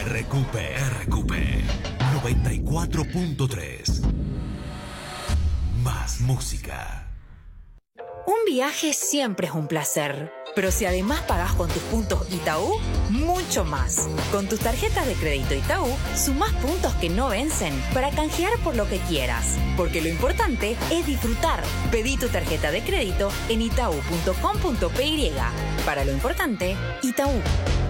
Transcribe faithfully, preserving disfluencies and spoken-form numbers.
R Q P. R Q P noventa y cuatro punto tres. Más música. Un viaje siempre es un placer, pero si además pagás con tus puntos Itaú, mucho más. Con tus tarjetas de crédito Itaú, sumás puntos que no vencen para canjear por lo que quieras. Porque lo importante es disfrutar. Pedí tu tarjeta de crédito en itaú punto com punto pe. Para lo importante, Itaú.